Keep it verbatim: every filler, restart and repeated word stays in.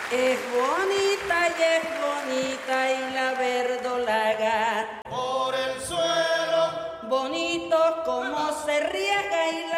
Es bonita y es bonita y la verdolaga por el suelo, bonito como se riega y la